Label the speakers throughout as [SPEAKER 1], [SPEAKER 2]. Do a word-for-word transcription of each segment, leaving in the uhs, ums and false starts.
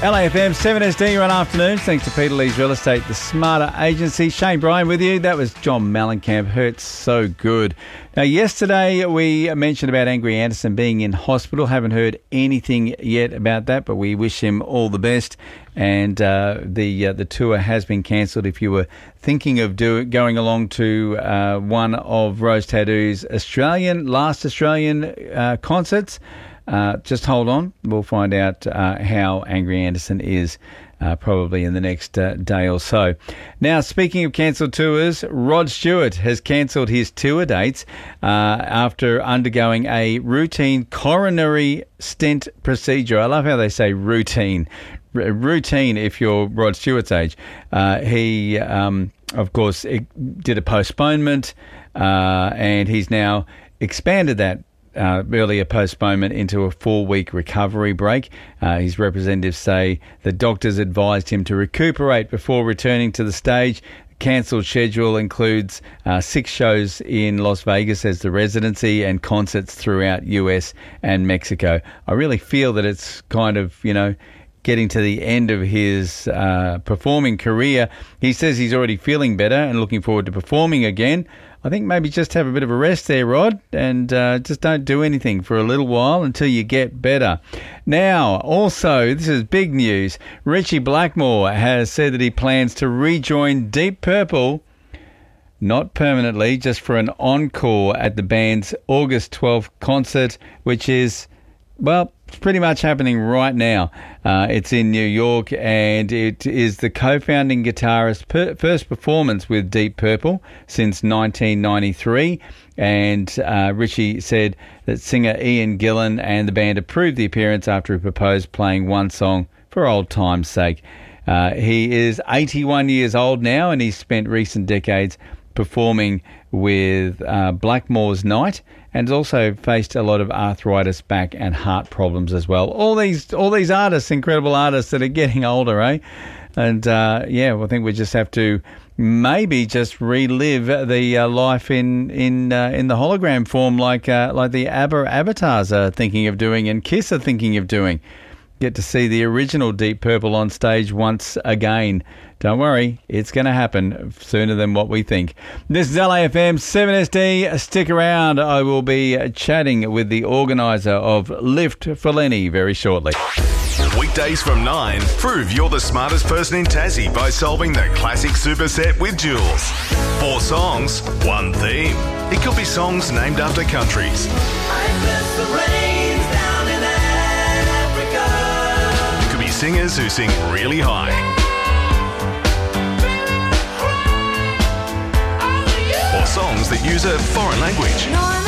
[SPEAKER 1] L A F M, seven S D, run afternoons. Thanks to Peter Lee's Real Estate, the Smarter Agency. Shane Bryan with you. That was John Mellencamp. Hurts so good. Now, yesterday we mentioned about Angry Anderson being in hospital. Haven't heard anything yet about that, but we wish him all the best. And uh, the uh, the tour has been cancelled. If you were thinking of do, going along to uh, one of Rose Tattoo's Australian, last Australian uh, concerts, Uh, just hold on. We'll find out uh, how Angry Anderson is uh, probably in the next uh, day or so. Now, speaking of cancelled tours, Rod Stewart has cancelled his tour dates uh, after undergoing a routine coronary stent procedure. I love how they say routine. R- routine if you're Rod Stewart's age. Uh, he, um, of course, it did a postponement uh, and he's now expanded that Uh, earlier postponement into a four-week recovery break. Uh, his representatives say the doctors advised him to recuperate before returning to the stage. Cancelled schedule includes uh, six shows in Las Vegas as the residency and concerts throughout U S and Mexico. I really feel that it's kind of, you know, getting to the end of his uh, performing career. He says he's already feeling better and looking forward to performing again. I think maybe just have a bit of a rest there, Rod, and uh, just don't do anything for a little while until you get better. Now, also, this is big news. Ritchie Blackmore has said that he plans to rejoin Deep Purple, not permanently, just for an encore at the band's August twelfth concert, which is, well, it's pretty much happening right now. Uh, it's in New York, and it is the co-founding guitarist's per- first performance with Deep Purple since nineteen ninety-three. And uh, Ritchie said that singer Ian Gillan and the band approved the appearance after he proposed playing one song for old time's sake. Uh, he is eighty-one years old now, and he's spent recent decades performing with uh, Blackmore's Night, and has also faced a lot of arthritis, back and heart problems as well. All these all these artists, incredible artists that are getting older, eh? And uh, yeah, well, I think we just have to maybe just relive the uh, life in in uh, in the hologram form, like uh, like the ABBA avatars are thinking of doing, and Kiss are thinking of doing. Get to see the original Deep Purple on stage once again. Don't worry, it's going to happen sooner than what we think. This is L A F M, seven S D. Stick around. I will be chatting with the organiser of Lift for Lenny very shortly.
[SPEAKER 2] Weekdays from nine, prove you're the smartest person in Tassie by solving the classic superset with Jules. Four songs, one theme. It could be songs named after countries.
[SPEAKER 3] I bless the rains down in Africa.
[SPEAKER 2] It could be singers who sing really high. Or songs that use a foreign language.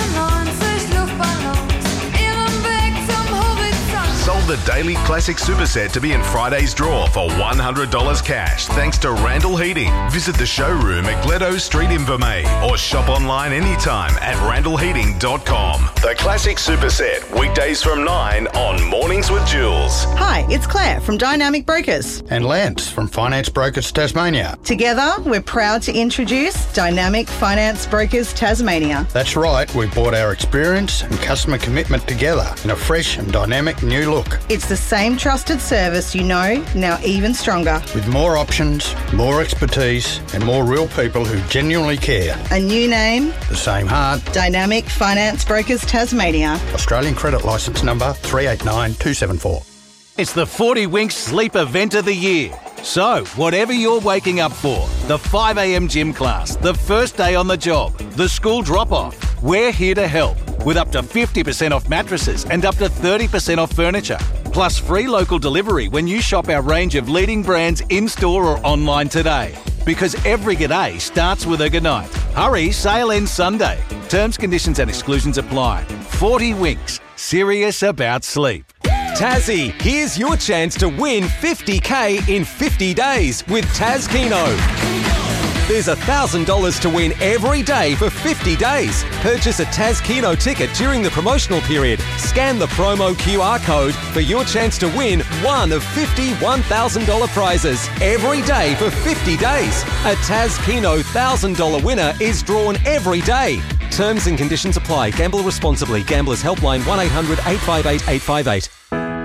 [SPEAKER 2] Sold the Daily Classic Superset to be in Friday's draw for one hundred dollars cash thanks to Randall Heating. Visit the showroom at Gledo Street in Vermey or shop online anytime at randall heating dot com. The Classic Superset, weekdays from nine on Mornings with Jules.
[SPEAKER 4] Hi, it's Claire from Dynamic Brokers.
[SPEAKER 5] And Lance from Finance Brokers Tasmania.
[SPEAKER 4] Together, we're proud to introduce Dynamic Finance Brokers Tasmania.
[SPEAKER 5] That's right, we've brought our experience and customer commitment together in a fresh and dynamic new look.
[SPEAKER 4] It's the same trusted service you know, now even stronger.
[SPEAKER 5] With more options, more expertise and more real people who genuinely care.
[SPEAKER 4] A new name,
[SPEAKER 5] The same heart.
[SPEAKER 4] Dynamic Finance Brokers Tasmania.
[SPEAKER 5] Australian credit licence number three eight nine two seven four.
[SPEAKER 6] It's the forty Winks Sleep Event of the Year. So, whatever you're waking up for, the five a.m. gym class, the first day on the job, the school drop-off, we're here to help with up to fifty percent off mattresses and up to thirty percent off furniture. Plus free local delivery when you shop our range of leading brands in-store or online today. Because every g'day starts with a goodnight. Hurry, sale ends Sunday. Terms, conditions and exclusions apply. forty Winks, serious about sleep.
[SPEAKER 7] Tassie, here's your chance to win fifty K in fifty days with Tas Keno. There's one thousand dollars to win every day for fifty days. Purchase a Tas Keno ticket during the promotional period. Scan the promo Q R code for your chance to win one of fifty one thousand dollars prizes every day for fifty days. A Tas Keno one thousand dollars winner is drawn every day. Terms and conditions apply. Gamble responsibly. Gamblers Helpline one eight hundred eight five eight eight five eight.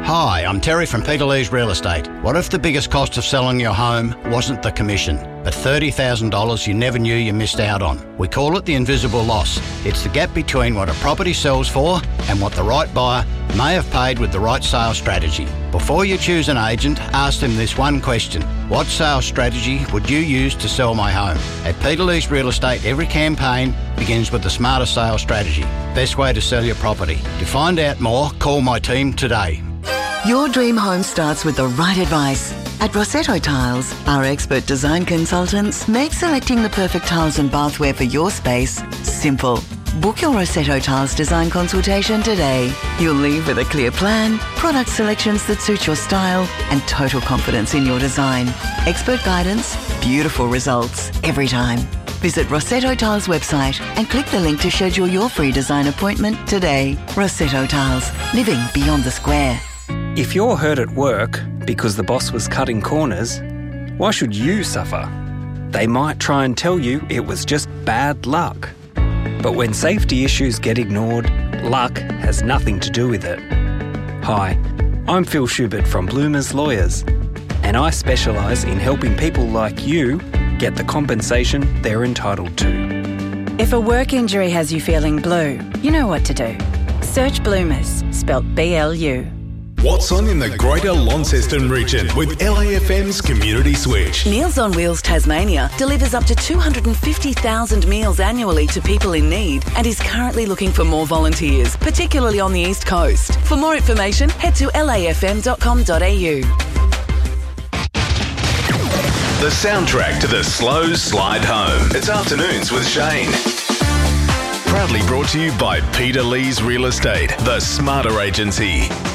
[SPEAKER 5] Hi, I'm Terry from Peter Lee's Real Estate. What if the biggest cost of selling your home wasn't the commission, but thirty thousand dollars you never knew you missed out on? We call it the invisible loss. It's the gap between what a property sells for and what the right buyer may have paid with the right sales strategy. Before you choose an agent, ask them this one question. What sales strategy would you use to sell my home? At Peter Lee's Real Estate, every campaign begins with the smarter sales strategy. Best way to sell your property. To find out more, call my team today.
[SPEAKER 8] Your dream home starts with the right advice. At Rossetto Tiles, our expert design consultants make selecting the perfect tiles and bathware for your space simple. Book your Rossetto Tiles design consultation today. You'll leave with a clear plan, product selections that suit your style, and total confidence in your design. Expert guidance, beautiful results every time. Visit Rossetto Tiles website and click the link to schedule your free design appointment today. Rossetto Tiles, living beyond the square.
[SPEAKER 9] If you're hurt at work because the boss was cutting corners, why should you suffer? They might try and tell you it was just bad luck. But when safety issues get ignored, luck has nothing to do with it. Hi, I'm Phil Schubert from Bloomers Lawyers, and I specialise in helping people like you get the compensation they're entitled to.
[SPEAKER 10] If a work injury has you feeling blue, you know what to do. Search Bloomers, spelt B L U.
[SPEAKER 2] What's on in the Greater Launceston region with L A F M's Community Switch?
[SPEAKER 8] Meals on Wheels Tasmania delivers up to two hundred fifty thousand meals annually to people in need and is currently looking for more volunteers, particularly on the East Coast. For more information, head to l a f m dot com dot a u.
[SPEAKER 2] The soundtrack to the slow slide home. It's Afternoons with Shane. Proudly brought to you by Peter Lee's Real Estate, the smarter agency.